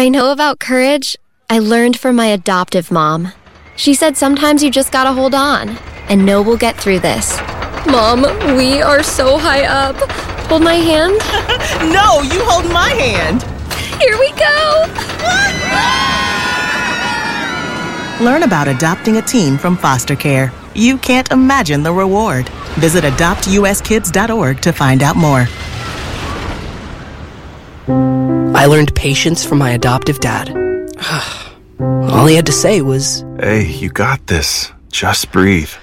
I know about courage, I learned from my adoptive mom. She said sometimes you just gotta hold on and know we'll get through this. Mom, we are so high up. Hold my hand. No, you hold my hand. Here we go. Learn about adopting a teen from foster care. You can't imagine the reward. Visit adoptuskids.org to find out more. I learned patience from my adoptive dad. All he had to say was, Hey, you got this. Just breathe.